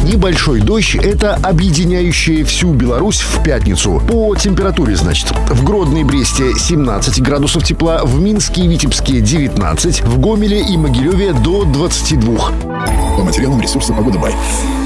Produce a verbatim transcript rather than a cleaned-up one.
Небольшой дождь — это объединяющая всю Беларусь в пятницу. По температуре, значит, в Гродно и Бресте семнадцать градусов тепла, в Минске и Витебске девятнадцать, в Гомеле и Могилеве до двадцати двух. По материалам ресурса «Погода Бай».